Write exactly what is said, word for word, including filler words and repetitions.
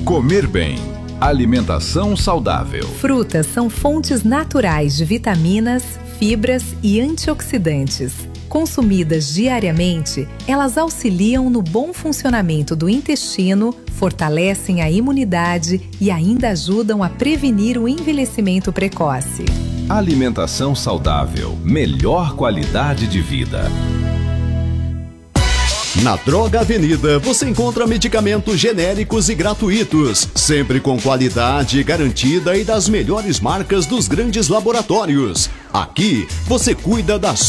Comer bem. Alimentação saudável. Frutas são fontes naturais de vitaminas, fibras e antioxidantes. Consumidas diariamente, elas auxiliam no bom funcionamento do intestino, fortalecem a imunidade e ainda ajudam a prevenir o envelhecimento precoce. Alimentação saudável. Melhor qualidade de vida. Na Droga Avenida você encontra medicamentos genéricos e gratuitos, sempre com qualidade garantida e das melhores marcas dos grandes laboratórios. Aqui você cuida da